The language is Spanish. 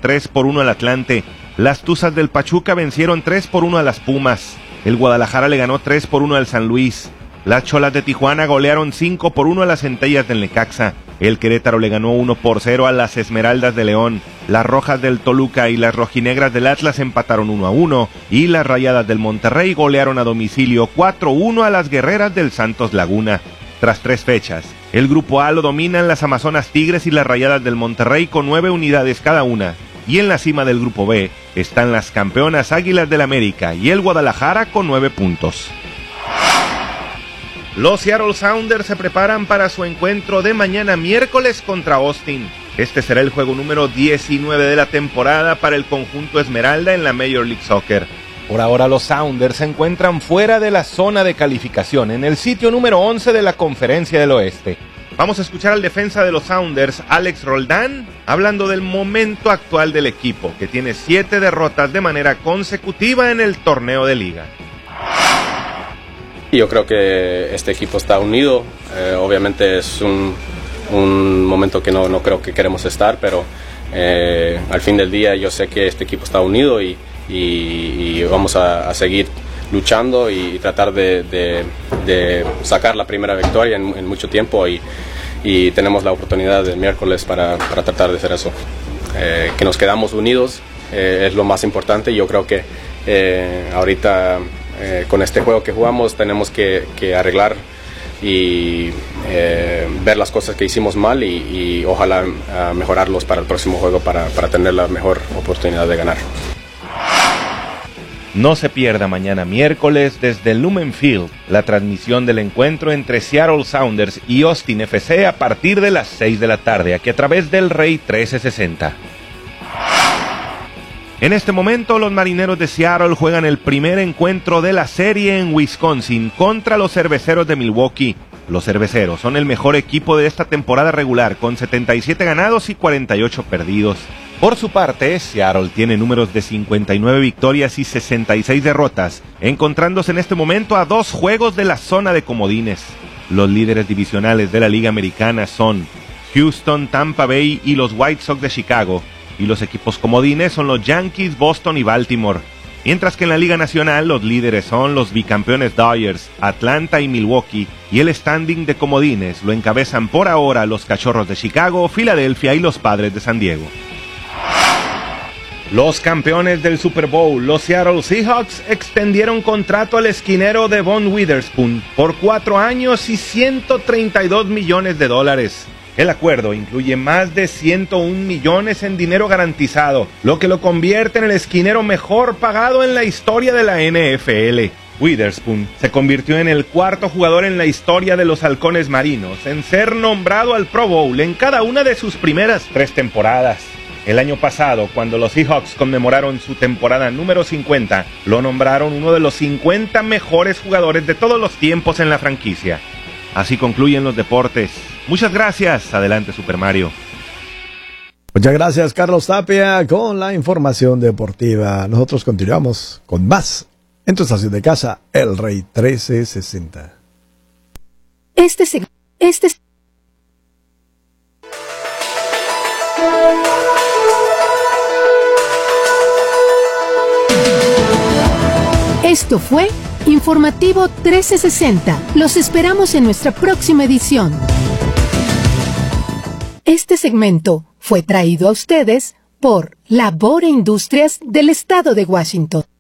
3-1 al Atlante. Las Tuzas del Pachuca vencieron 3-1 a las Pumas. El Guadalajara le ganó 3-1 al San Luis. Las Cholas de Tijuana golearon 5-1 a las Centellas del Necaxa. El Querétaro le ganó 1-0 a las Esmeraldas de León. Las Rojas del Toluca y las Rojinegras del Atlas empataron 1-1. Y las Rayadas del Monterrey golearon a domicilio 4-1 a las Guerreras del Santos Laguna. Tras 3 fechas, el Grupo A lo dominan las Amazonas Tigres y las Rayadas del Monterrey con 9 unidades cada una. Y en la cima del Grupo B están las campeonas Águilas del América y el Guadalajara con 9 puntos. Los Seattle Sounders se preparan para su encuentro de mañana miércoles contra Austin. Este será el juego número 19 de la temporada para el conjunto Esmeralda en la Major League Soccer. Por ahora los Sounders se encuentran fuera de la zona de calificación, en el sitio número 11 de la Conferencia del Oeste. Vamos a escuchar al defensa de los Sounders, Alex Roldán, hablando del momento actual del equipo, que tiene 7 derrotas de manera consecutiva en el torneo de liga. Yo creo que este equipo está unido, obviamente es un momento que no creo que queremos estar, pero al fin del día yo sé que este equipo está unido y vamos a seguir luchando y tratar de sacar la primera victoria en mucho tiempo y tenemos la oportunidad el miércoles para tratar de hacer eso. Que nos quedamos unidos es lo más importante. Yo creo que ahorita con este juego que jugamos tenemos que arreglar y ver las cosas que hicimos mal y ojalá mejorarlos para el próximo juego para tener la mejor oportunidad de ganar. No se pierda mañana miércoles desde el Lumen Field la transmisión del encuentro entre Seattle Sounders y Austin FC a partir de las 6 de la tarde, aquí a través del Rey 1360. En este momento los Marineros de Seattle juegan el primer encuentro de la serie en Wisconsin contra los Cerveceros de Milwaukee. Los Cerveceros son el mejor equipo de esta temporada regular con 77 ganados y 48 perdidos. Por su parte, Seattle tiene números de 59 victorias y 66 derrotas, encontrándose en este momento a 2 juegos de la zona de comodines. Los líderes divisionales de la Liga Americana son Houston, Tampa Bay y los White Sox de Chicago, y los equipos comodines son los Yankees, Boston y Baltimore. Mientras que en la Liga Nacional los líderes son los bicampeones Dodgers, Atlanta y Milwaukee, y el standing de comodines lo encabezan por ahora los Cachorros de Chicago, Filadelfia y los Padres de San Diego. Los campeones del Super Bowl, los Seattle Seahawks, extendieron contrato al esquinero Devon Witherspoon por 4 años y $132 millones. El acuerdo incluye más de 101 millones en dinero garantizado, lo que lo convierte en el esquinero mejor pagado en la historia de la NFL. Witherspoon se convirtió en el 4º jugador en la historia de los Halcones Marinos en ser nombrado al Pro Bowl en cada una de sus primeras 3 temporadas. El año pasado, cuando los Seahawks conmemoraron su temporada número 50, lo nombraron uno de los 50 mejores jugadores de todos los tiempos en la franquicia. Así concluyen los deportes. Muchas gracias. Adelante, Super Mario. Muchas gracias, Carlos Tapia, con la información deportiva. Nosotros continuamos con más en tu estación de casa, El Rey 1360. Esto fue Informativo 1360. Los esperamos en nuestra próxima edición. Este segmento fue traído a ustedes por Labor e Industrias del Estado de Washington.